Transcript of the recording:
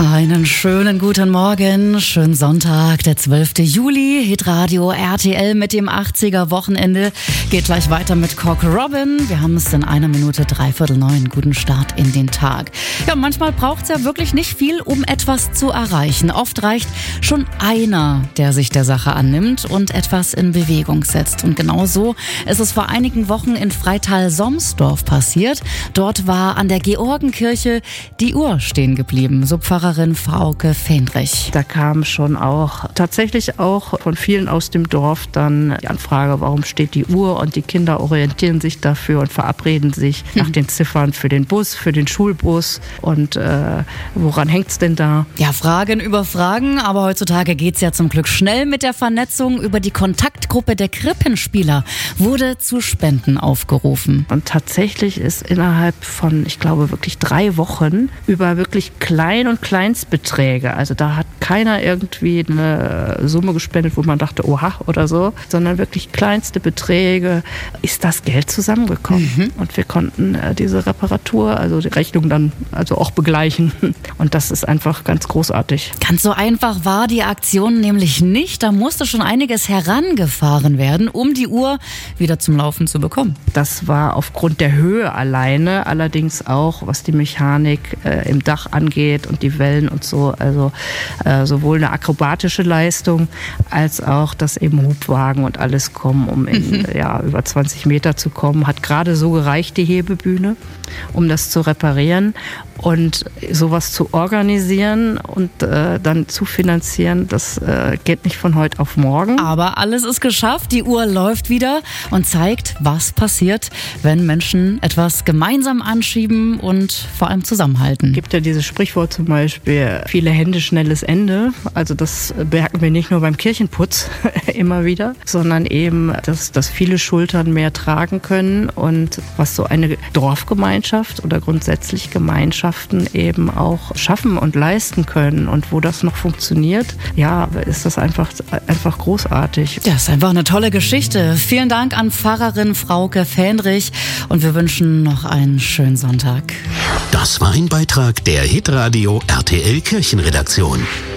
Einen schönen guten Morgen, schönen Sonntag, der 12. Juli, Hitradio RTL mit dem 80er-Wochenende. Geht gleich weiter mit Cock Robin. Wir haben es in 1 Minute 8:45. Guten Start in den Tag. Ja, manchmal braucht es ja wirklich nicht viel, um etwas zu erreichen. Oft reicht schon einer, der sich der Sache annimmt und etwas in Bewegung setzt. Und genau so ist es vor einigen Wochen in Freital-Somsdorf passiert. Dort war an der Georgenkirche die Uhr stehen geblieben. So Pfarrerin Frauke Fendrich. Da kam schon tatsächlich auch von vielen aus dem Dorf dann die Anfrage, warum steht die Uhr, und die Kinder orientieren sich dafür und verabreden sich nach den Ziffern für den Bus, für den Schulbus, und woran hängt's denn da? Ja, Fragen über Fragen, aber heutzutage geht's ja zum Glück schnell mit der Vernetzung. Über die Kontaktgruppe der Krippenspieler wurde zu Spenden aufgerufen. Und tatsächlich ist innerhalb von, ich glaube, wirklich 3 Wochen über wirklich Klein- und Kleinstbeträge, also da hat keiner irgendwie eine Summe gespendet, wo man dachte, oha oder so, sondern wirklich kleinste Beträge, ist das Geld zusammengekommen. Und wir konnten diese Reparatur, also die Rechnung dann auch begleichen. Und das ist einfach ganz großartig. Ganz so einfach war die Aktion nämlich nicht. Da musste schon einiges herangefahren werden, um die Uhr wieder zum Laufen zu bekommen. Das war aufgrund der Höhe alleine, allerdings auch, was die Mechanik im Dach angeht und die Wellen und so, also sowohl eine akrobatische Leistung als auch, dass eben Hubwagen und alles kommen, um in über 20 Meter zu kommen. Hat gerade so gereicht, die Hebebühne, um das zu reparieren. Und sowas zu organisieren und dann zu finanzieren, das geht nicht von heute auf morgen. Aber alles ist geschafft, die Uhr läuft wieder und zeigt, was passiert, wenn Menschen etwas gemeinsam anschieben und vor allem zusammenhalten. Es gibt ja dieses Sprichwort zum Beispiel, viele Hände, schnelles Ende. Also das merken wir nicht nur beim Kirchenputz immer wieder, sondern eben, dass viele Schultern mehr tragen können, und was so eine Dorfgemeinschaft oder grundsätzlich Gemeinschaft eben auch schaffen und leisten können, und wo das noch funktioniert, ja, ist das einfach großartig. Das ist einfach eine tolle Geschichte. Vielen Dank an Pfarrerin Frauke Fendrich, und wir wünschen noch einen schönen Sonntag. Das war ein Beitrag der Hitradio RTL Kirchenredaktion.